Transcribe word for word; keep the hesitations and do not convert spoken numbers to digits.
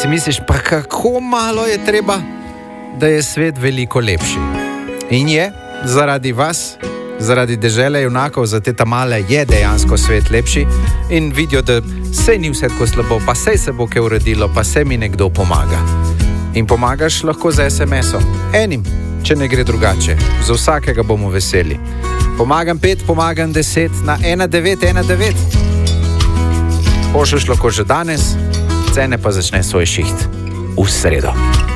si misliš, pa kako malo je treba, da je svet veliko lepši. In je, zaradi vas, zaradi dežele junakov, za te tamale je dejansko svet lepši in vidijo, da sej ni vse tako slabo, pa sej se bo kaj uredilo, pa sej mi nekdo pomaga. In pomagaš lahko z es em esom. Enim, če ne gre drugače. Za vsakega bomo veseli. Pomagam pet, pomagam deset na ena devet ena devet. Pošlješ lahko že danes, cene pa začne svoj šiht v sredo.